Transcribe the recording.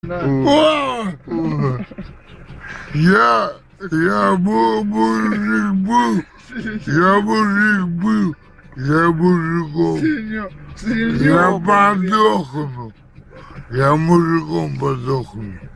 Я мужик был, я мужиком, я подохну, я мужиком подохну.